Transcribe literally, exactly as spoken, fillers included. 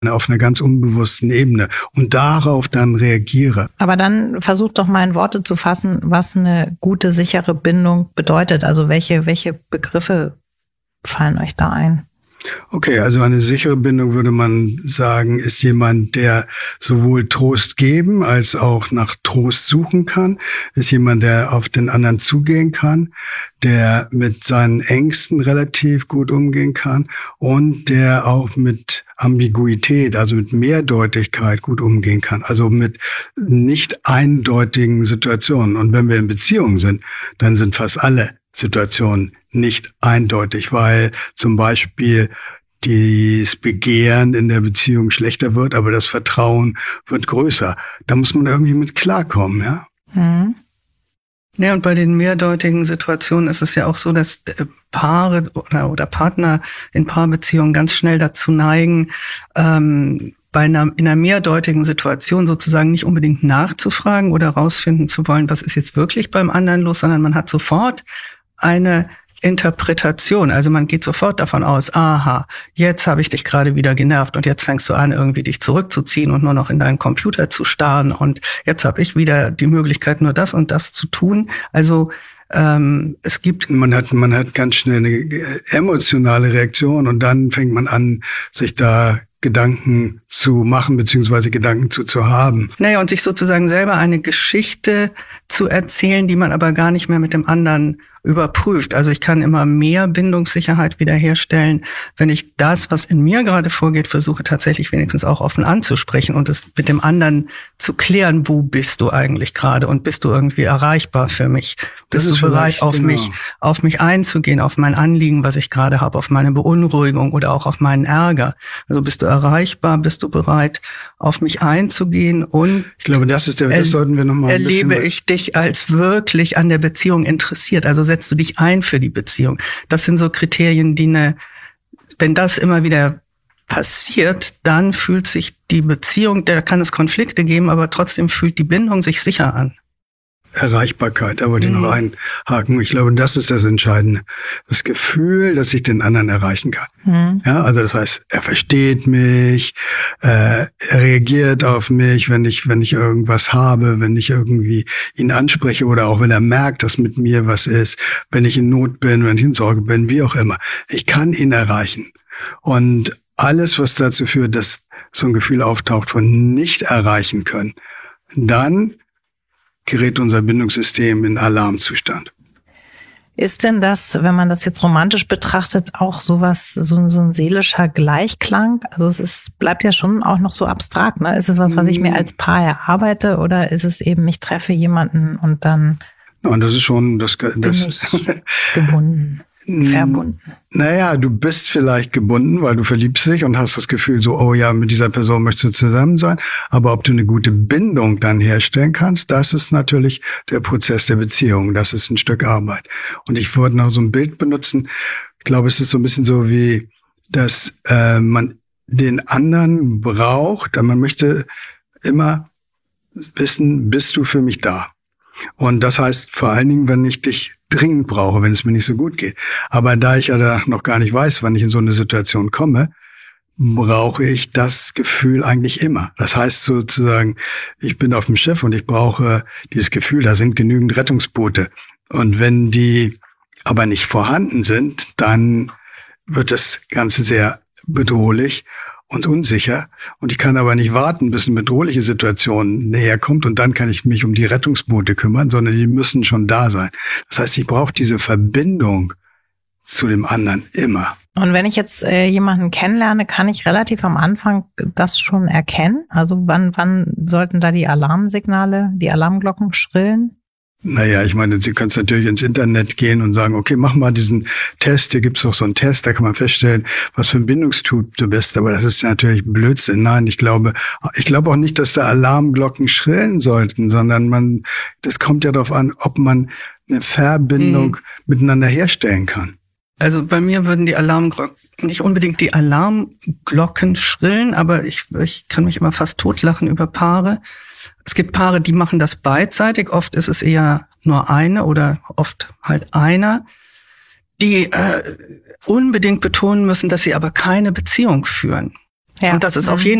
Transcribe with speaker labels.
Speaker 1: auf einer ganz unbewussten Ebene und darauf dann reagiere.
Speaker 2: Aber dann versucht doch mal in Worte zu fassen, was eine gute, sichere Bindung bedeutet. Also welche, welche Begriffe fallen euch da ein?
Speaker 1: Okay, also eine sichere Bindung würde man sagen, ist jemand, der sowohl Trost geben als auch nach Trost suchen kann, ist jemand, der auf den anderen zugehen kann, der mit seinen Ängsten relativ gut umgehen kann und der auch mit Ambiguität, also mit Mehrdeutigkeit gut umgehen kann, also mit nicht eindeutigen Situationen. Und wenn wir in Beziehungen sind, dann sind fast alle Situationen nicht eindeutig, weil zum Beispiel das Begehren in der Beziehung schlechter wird, aber das Vertrauen wird größer. Da muss man irgendwie mit klarkommen, ja.
Speaker 3: Mhm. Ja, und bei den mehrdeutigen Situationen ist es ja auch so, dass Paare oder, oder Partner in Paarbeziehungen ganz schnell dazu neigen, ähm, bei einer, in einer mehrdeutigen Situation sozusagen nicht unbedingt nachzufragen oder rausfinden zu wollen, was ist jetzt wirklich beim anderen los, sondern man hat sofort eine Interpretation. Also man geht sofort davon aus, aha, jetzt habe ich dich gerade wieder genervt und jetzt fängst du an, irgendwie dich zurückzuziehen und nur noch in deinen Computer zu starren und jetzt habe ich wieder die Möglichkeit, nur das und das zu tun. Also ähm, es gibt...
Speaker 1: Man hat, man hat ganz schnell eine emotionale Reaktion und dann fängt man an, sich da Gedanken zu machen, beziehungsweise Gedanken zu, zu haben.
Speaker 3: Naja, und sich sozusagen selber eine Geschichte zu erzählen, die man aber gar nicht mehr mit dem anderen überprüft. Also ich kann immer mehr Bindungssicherheit wiederherstellen, wenn ich das, was in mir gerade vorgeht, versuche tatsächlich wenigstens auch offen anzusprechen und es mit dem anderen zu klären, wo bist du eigentlich gerade und bist du irgendwie erreichbar für mich? Bist du bereit, auf genau. mich, auf mich einzugehen, auf mein Anliegen, was ich gerade habe, auf meine Beunruhigung oder auch auf meinen Ärger? Also bist du erreichbar, bist du bereit, auf mich einzugehen und
Speaker 1: ich glaube, das ist der, das sollten wir noch mal ein
Speaker 3: erlebe ich dich als wirklich an der Beziehung interessiert. Also setzt du dich ein für die Beziehung. Das sind so Kriterien, die eine, wenn das immer wieder passiert, dann fühlt sich die Beziehung, da kann es Konflikte geben, aber trotzdem fühlt die Bindung sich sicher an.
Speaker 1: Erreichbarkeit, da wollte ich noch einhaken. Ich glaube, das ist das Entscheidende. Das Gefühl, dass ich den anderen erreichen kann. Mhm. Ja, also das heißt, er versteht mich, äh, er reagiert auf mich, wenn ich, wenn ich irgendwas habe, wenn ich irgendwie ihn anspreche oder auch wenn er merkt, dass mit mir was ist, wenn ich in Not bin, wenn ich in Sorge bin, wie auch immer. Ich kann ihn erreichen. Und alles, was dazu führt, dass so ein Gefühl auftaucht von nicht erreichen können, dann gerät unser Bindungssystem in Alarmzustand.
Speaker 2: Ist denn das, wenn man das jetzt romantisch betrachtet, auch sowas, so, so ein seelischer Gleichklang? Also es ist, bleibt ja schon auch noch so abstrakt, ne? Ist es was, was ich mir als Paar erarbeite oder ist es eben, ich treffe jemanden und dann
Speaker 1: und das ist schon das, das
Speaker 2: bin ich gebunden? Verbunden.
Speaker 1: Naja, du bist vielleicht gebunden, weil du verliebst dich und hast das Gefühl so, oh ja, mit dieser Person möchtest du zusammen sein. Aber ob du eine gute Bindung dann herstellen kannst, das ist natürlich der Prozess der Beziehung. Das ist ein Stück Arbeit. Und ich wollte noch so ein Bild benutzen. Ich glaube, es ist so ein bisschen so wie, dass äh, man den anderen braucht. Man möchte immer wissen, bist du für mich da? Und das heißt vor allen Dingen, wenn ich dich dringend brauche, wenn es mir nicht so gut geht. Aber da ich ja da noch gar nicht weiß, wann ich in so eine Situation komme, brauche ich das Gefühl eigentlich immer. Das heißt sozusagen, ich bin auf dem Schiff und ich brauche dieses Gefühl, da sind genügend Rettungsboote. Und wenn die aber nicht vorhanden sind, dann wird das Ganze sehr bedrohlich und unsicher. Und ich kann aber nicht warten, bis eine bedrohliche Situation näher kommt und dann kann ich mich um die Rettungsboote kümmern, sondern die müssen schon da sein. Das heißt, ich brauche diese Verbindung zu dem anderen immer.
Speaker 2: Und wenn ich jetzt äh, jemanden kennenlerne, kann ich relativ am Anfang das schon erkennen? Also wann, wann sollten da die Alarmsignale, die Alarmglocken schrillen?
Speaker 1: Naja, ich meine, Sie können natürlich ins Internet gehen und sagen, okay, mach mal diesen Test, hier gibt's auch so einen Test, da kann man feststellen, was für ein Bindungstyp du bist, aber das ist natürlich Blödsinn. Nein, ich glaube, ich glaube auch nicht, dass da Alarmglocken schrillen sollten, sondern man, das kommt ja darauf an, ob man eine Verbindung hm. miteinander herstellen kann.
Speaker 3: Also bei mir würden die Alarmglocken, nicht unbedingt die Alarmglocken schrillen, aber ich, ich kann mich immer fast totlachen über Paare. Es gibt Paare, die machen das beidseitig. Oft ist es eher nur eine oder oft halt einer, die äh, unbedingt betonen müssen, dass sie aber keine Beziehung führen. Ja. Und das ist auf jeden